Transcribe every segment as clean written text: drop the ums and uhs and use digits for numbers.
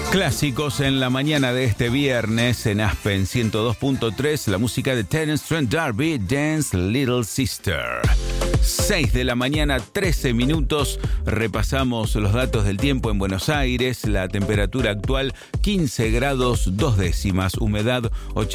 Clásicos en la mañana de este viernes en Aspen 102.3, la música de Terence Trent D'Arby, Dance Little Sister. 6 de la mañana, 13 minutos. Repasamos los datos del tiempo en Buenos Aires. La temperatura actual 15 grados 2 décimas, humedad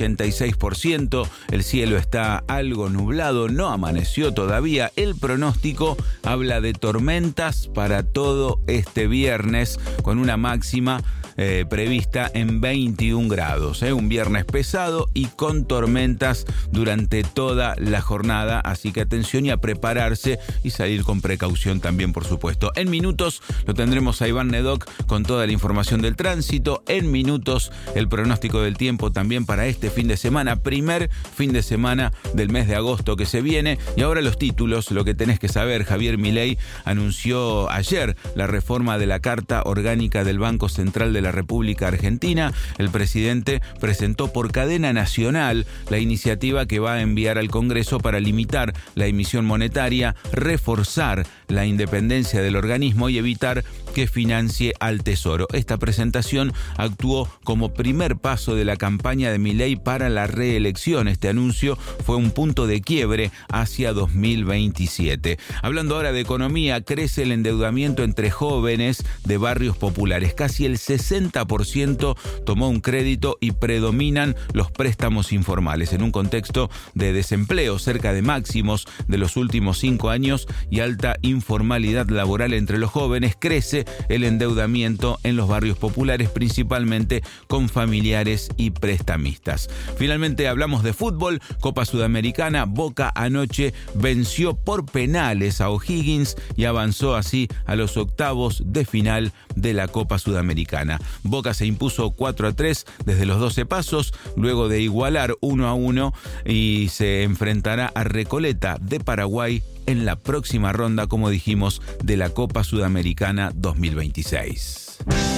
86%. El cielo está algo nublado, no amaneció todavía. El pronóstico habla de tormentas para todo este viernes, con una máxima prevista en 21 grados. Un viernes pesado y con tormentas durante toda la jornada, así que atención y a prepararse y salir con precaución también, por supuesto. En minutos lo tendremos a Iván Nedoc con toda la información del tránsito. En minutos el pronóstico del tiempo también para este fin de semana, primer fin de semana del mes de agosto que se viene. Y ahora los títulos, lo que tenés que saber. Javier Milei anunció ayer la reforma de la Carta Orgánica del Banco Central de la República Argentina. El presidente presentó por cadena nacional la iniciativa que va a enviar al Congreso para limitar la emisión monetaria, reforzar la independencia del organismo y evitar que financie al Tesoro. Esta presentación actuó como primer paso de la campaña de Milei para la reelección. Este anuncio fue un punto de quiebre hacia 2027. Hablando ahora de economía, crece el endeudamiento entre jóvenes de barrios populares. Casi el 60% tomó un crédito y predominan los préstamos informales. En un contexto de desempleo cerca de máximos de los últimos 5 años y alta informalidad laboral entre los jóvenes, crece el endeudamiento en los barrios populares, principalmente con familiares y prestamistas. Finalmente hablamos de fútbol. Copa Sudamericana. Boca anoche venció por penales a O'Higgins y avanzó así a los octavos de final de la Copa Sudamericana. Boca se impuso 4-3 desde los 12 pasos, luego de igualar 1-1 y se enfrentará a Recoleta de Paraguay en la próxima ronda, como dijimos, de la Copa Sudamericana 2026.